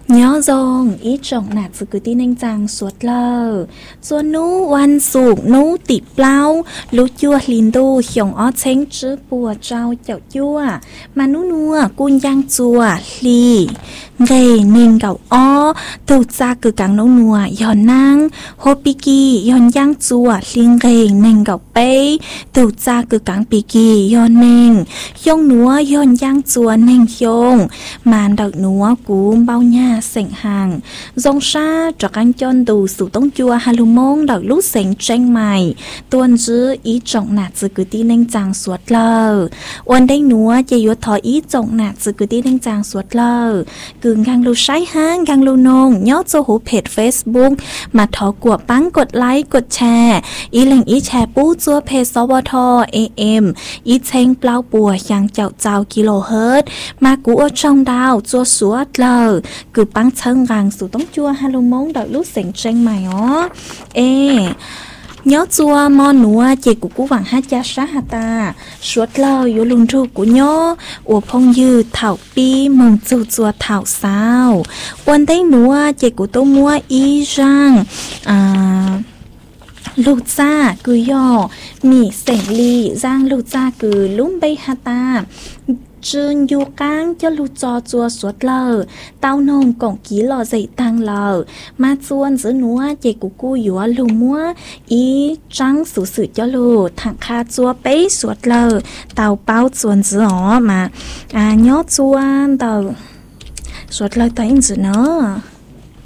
nhớ dòng ý trọng nạt sự cứ tin anh chàng suốt lờ cho núวันศุกร์núติเปล่ารู้จั่วลินดูเหี่ยงอ้อเช้งจื้อปัวเจ้าเจ้าจั่วมานูนัวกุนย่างจั่วลีเรนิงเก่าอ้อตูจากคือกังน้องนัวย้อนนางโฮปิกีย้อนย่างจั่วลิงเรนิงเก่าเป้ตูจากคือกังปิกีย้อนเน่งยงนัวย้อนย่างจั่วเน่งยงมานดอกนัวกูเบาหญ้าเสียงห่างจงชาจากการจนดูสู่ต้องจัวฮาลุมงดอกลูกเสียงเจงใหม่ตัวจื้ออีจงหนาจื้อกุตีนังจางสวดเลอวันได้หนัวจะยุดถอยอีจงหนาจื้อกุตีนังจางสวดเลอกึ่งกังลูใช้ห้างกังลูนงย่อโจหูเพจเฟซบุ๊กมาถอกวปังกดไลค์กดแชร์อีแหล่งอีแชร์ปู้จัวเพจสวทAMอีเชงเปล่าปัวยังเจ้ากิโลเฮิรตมากูอช่องดาวจัวสวดเลอปังเชิงรังสู่ต้องจัวฮาลุมงดอกลูกเสียงเจงใหม่อ๋อnhớ chua mò nua chị của vàng hát cha sát hà ta suốt lâu yếu lùng tru của nhớ ủa phong dư thảo pi mong chua chua thảo sao quan thấy nua chị của tôi mua y rangลูจ้าคือย่อมีเสงลีร่างลูจ้าคือลุ่มใบฮาตาจืนอยู่กลางจะลูจอจัวสวดเลอเต้านงกงกีหล่อใจตังเลอมาจวนซื้อหนัวเจกูกูอยู่ลูมัวอีจังสุสือจะลูถังคาจัวเป้สวดเลอเต้าเป้าจวนซื้ออ๋อมาย่อจวนเต้าสวดเลอตัวอินจืเนาะ